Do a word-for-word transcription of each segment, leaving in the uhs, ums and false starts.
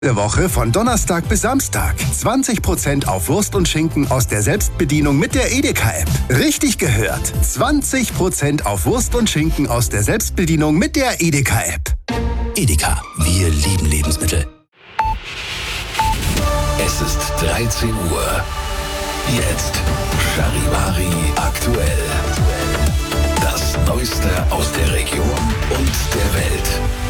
Der Woche von Donnerstag bis Samstag. zwanzig Prozent auf Wurst und Schinken aus der Selbstbedienung mit der Edeka-App. Richtig gehört. zwanzig Prozent auf Wurst und Schinken aus der Selbstbedienung mit der Edeka-App. Edeka, wir lieben Lebensmittel. Es ist dreizehn Uhr. Jetzt Charivari aktuell. Das Neueste aus der Region und der Welt.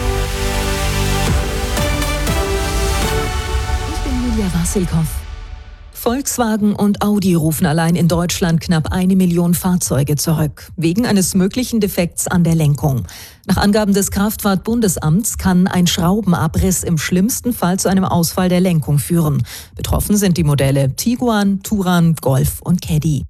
Julia Wassilkow. Volkswagen und Audi rufen allein in Deutschland knapp eine Million Fahrzeuge zurück, wegen eines möglichen Defekts an der Lenkung. Nach Angaben des Kraftfahrtbundesamts kann ein Schraubenabriss im schlimmsten Fall zu einem Ausfall der Lenkung führen. Betroffen sind die Modelle Tiguan, Touran, Golf und Caddy.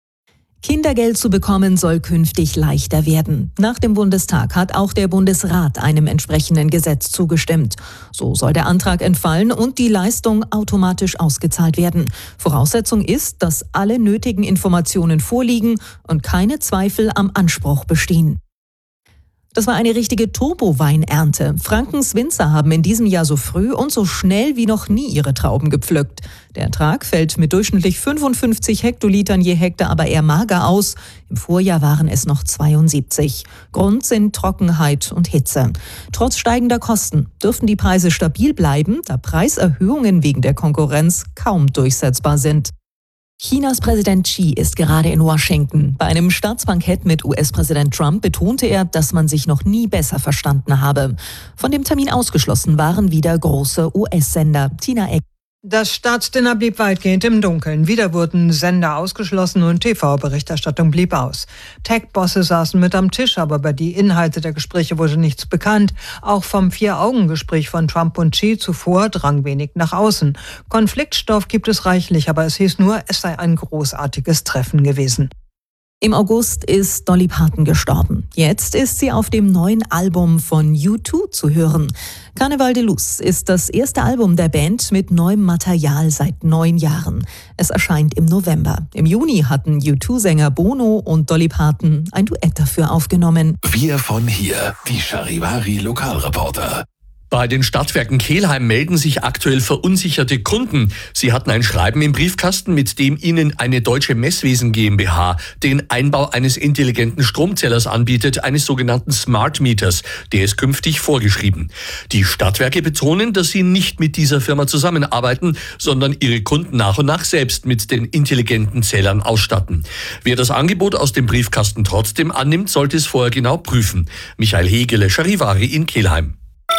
Kindergeld zu bekommen soll künftig leichter werden. Nach dem Bundestag hat auch der Bundesrat einem entsprechenden Gesetz zugestimmt. So soll der Antrag entfallen und die Leistung automatisch ausgezahlt werden. Voraussetzung ist, dass alle nötigen Informationen vorliegen und keine Zweifel am Anspruch bestehen. Das war eine richtige Turboweinernte. Frankens Winzer haben in diesem Jahr so früh und so schnell wie noch nie ihre Trauben gepflückt. Der Ertrag fällt mit durchschnittlich fünfundfünfzig Hektolitern je Hektar aber eher mager aus. Im Vorjahr waren es noch zweiundsiebzig. Grund sind Trockenheit und Hitze. Trotz steigender Kosten dürften die Preise stabil bleiben, da Preiserhöhungen wegen der Konkurrenz kaum durchsetzbar sind. Chinas Präsident Xi ist gerade in Washington. Bei einem Staatsbankett mit U S-Präsident Trump betonte er, dass man sich noch nie besser verstanden habe. Von dem Termin ausgeschlossen waren wieder große U S-Sender. Tina Eck. Das Staatsdinner blieb weitgehend im Dunkeln. Wieder wurden Sender ausgeschlossen und T V-Berichterstattung blieb aus. Tech-Bosse saßen mit am Tisch, aber über die Inhalte der Gespräche wurde nichts bekannt. Auch vom Vier-Augen-Gespräch von Trump und Xi zuvor drang wenig nach außen. Konfliktstoff gibt es reichlich, aber es hieß nur, es sei ein großartiges Treffen gewesen. Im August ist Dolly Parton gestorben. Jetzt ist sie auf dem neuen Album von U zwei zu hören. Carnaval de Luz ist das erste Album der Band mit neuem Material seit neun Jahren. Es erscheint im November. Im Juni hatten U zwei-Sänger Bono und Dolly Parton ein Duett dafür aufgenommen. Wir von hier, die Charivari Lokalreporter. Bei den Stadtwerken Kelheim melden sich aktuell verunsicherte Kunden. Sie hatten ein Schreiben im Briefkasten, mit dem ihnen eine Deutsche Messwesen GmbH den Einbau eines intelligenten Stromzählers anbietet, eines sogenannten Smart Meters. Der ist künftig vorgeschrieben. Die Stadtwerke betonen, dass sie nicht mit dieser Firma zusammenarbeiten, sondern ihre Kunden nach und nach selbst mit den intelligenten Zählern ausstatten. Wer das Angebot aus dem Briefkasten trotzdem annimmt, sollte es vorher genau prüfen. Michael Hegele, Charivari in Kelheim.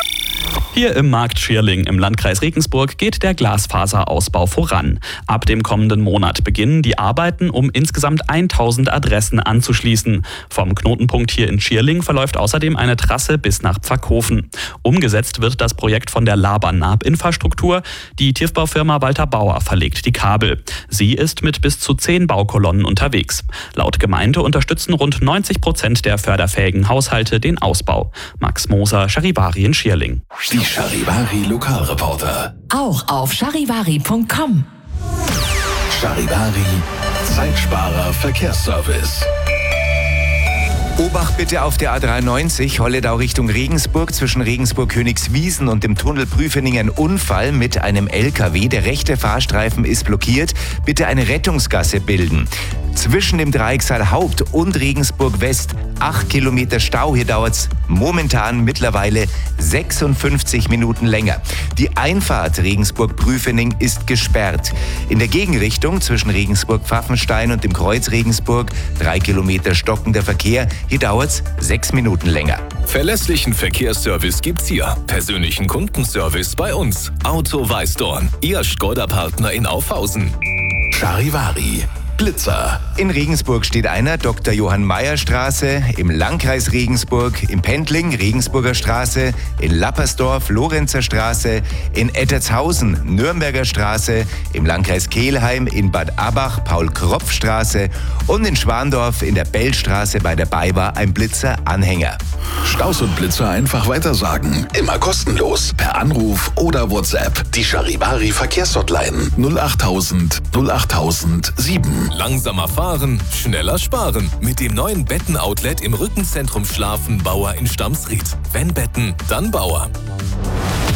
Hier im Markt Schierling im Landkreis Regensburg geht der Glasfaserausbau voran. Ab dem kommenden Monat beginnen die Arbeiten, um insgesamt tausend Adressen anzuschließen. Vom Knotenpunkt hier in Schierling verläuft außerdem eine Trasse bis nach Pfackhofen. Umgesetzt wird das Projekt von der Laber-Naab-Infrastruktur. Die Tiefbaufirma Walter Bauer verlegt die Kabel. Sie ist mit bis zu zehn Baukolonnen unterwegs. Laut Gemeinde unterstützen rund neunzig Prozent der förderfähigen Haushalte den Ausbau. Max Moser, Charivari in Schierling. Die Charivari Lokalreporter. Auch auf charivari punkt com. Charivari, Zeitsparer Verkehrsservice. Obacht bitte auf der A dreiundneunzig, Holledau Richtung Regensburg, zwischen Regensburg-Königswiesen und dem Tunnel Prüfening ein Unfall mit einem L K W. Der rechte Fahrstreifen ist blockiert. Bitte eine Rettungsgasse bilden. Zwischen dem Dreiecksal Haupt und Regensburg West acht Kilometer Stau. Hier dauert es momentan mittlerweile sechsundfünfzig Minuten länger. Die Einfahrt Regensburg-Prüfening ist gesperrt. In der Gegenrichtung zwischen Regensburg-Pfaffenstein und dem Kreuz Regensburg drei Kilometer stockender Verkehr. Hier dauert es sechs Minuten länger. Verlässlichen Verkehrsservice gibt's hier. Persönlichen Kundenservice bei uns. Auto Weißdorn, Ihr Skoda-Partner in Aufhausen. Charivari. Blitzer. In Regensburg steht einer, Doktor Johann Mayer Straße, im Landkreis Regensburg, im Pendling Regensburger Straße, in Lappersdorf Lorenzer Straße, in Ettertshausen Nürnberger Straße, im Landkreis Kelheim, in Bad Abach Paul-Kropf Straße und in Schwandorf in der Bellstraße bei der BayWa ein Blitzer-Anhänger. Staus und Blitzer einfach weitersagen. Immer kostenlos. Per Anruf oder WhatsApp. Die Charivari Verkehrshotline null achttausend null achttausend sieben. Langsamer fahren, schneller sparen. Mit dem neuen Betten-Outlet im Rückenzentrum Schlafen Bauer in Stamsried. Wenn Betten, dann Bauer.